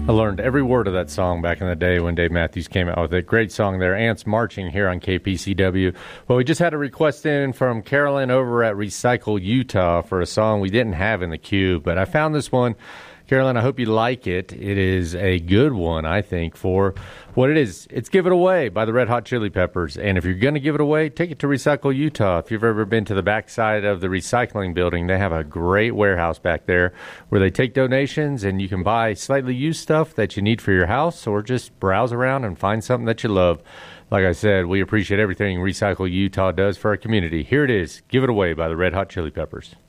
I learned every word of that song back in the day when Dave Matthews came out with it. Great song there. Ants Marching here on KPCW. Well, we just had a request in from Carolyn over at Recycle Utah for a song we didn't have in the queue, but I found this one. Carolyn, I hope you like it. It is a good one, I think, for what it is. It's Give It Away by the Red Hot Chili Peppers. And if you're going to give it away, take it to Recycle Utah. If you've ever been to the backside of the recycling building, they have a great warehouse back there where they take donations and you can buy slightly used stuff that you need for your house or just browse around and find something that you love. Like I said, we appreciate everything Recycle Utah does for our community. Here it is, Give It Away by the Red Hot Chili Peppers.